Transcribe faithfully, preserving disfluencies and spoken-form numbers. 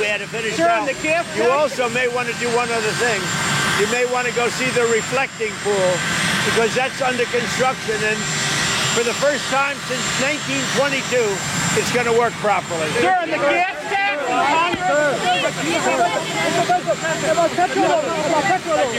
we had to finish Sir, now. the gift You tank? also may want to do one other thing. You may want to go see the reflecting pool because that's under construction, and for the first time since nineteen twenty-two, it's going to work properly. Sir, the gas tax in Congress.